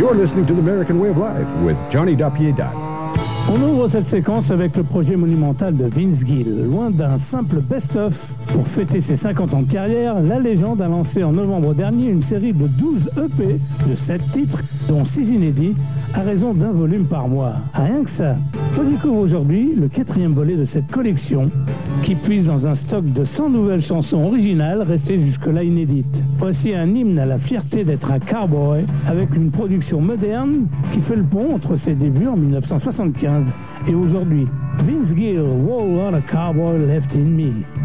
You're listening to the American Way of Life with Johnny Dapieda. On ouvre cette séquence avec le projet monumental de Vince Gill. Loin d'un simple best-of, pour fêter ses 50 ans de carrière, la légende a lancé en novembre dernier une série de 12 EP de 7 titres, dont 6 inédits, à raison d'un volume par mois. Rien que ça. On découvre aujourd'hui le 4e volet de cette collection, qui puise dans un stock de 100 nouvelles chansons originales restées jusque-là inédites. Voici un hymne à la fierté d'être un cowboy, avec une production moderne qui fait le pont entre ses débuts en 1975 et aujourd'hui. Vince Gill, Whole Lotta Cowboy Left in Me.